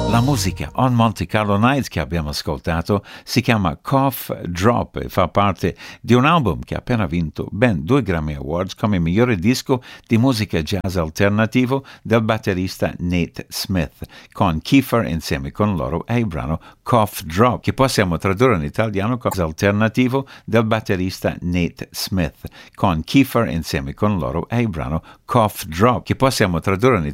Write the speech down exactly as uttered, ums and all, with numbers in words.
La musica On Monte Carlo Nights che abbiamo ascoltato si chiama Cough Drop e fa parte di un album che ha appena vinto ben due Grammy Awards come migliore disco di musica jazz alternativo del batterista Nate Smith, con Kiefer insieme con loro e il brano Cough Drop, che possiamo tradurre in italiano come alternativo del batterista Nate Smith, con Kiefer insieme con loro e il brano Cough Drop, che possiamo tradurre in